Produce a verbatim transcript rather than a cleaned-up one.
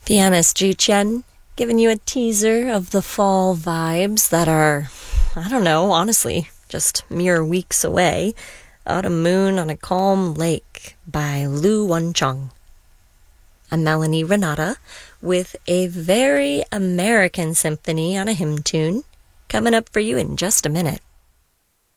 Pianist Ju Chen, giving you a teaser of the fall vibes that are, I don't know, honestly, just mere weeks away. Autumn Moon on a Calm Lake by Lu Wunchong. I'm Melanie Renata with a very American symphony on a hymn tune coming up for you in just a minute.